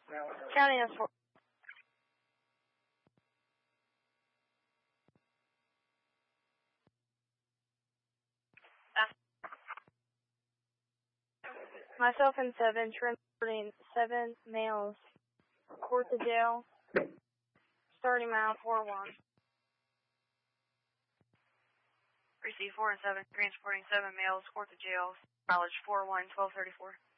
County is 4. Myself and 7, transporting 7 males. Court to jail. Starting mile 41. Receive 4 and 7, transporting 7 males. Court to jail. Mileage 41, 1234.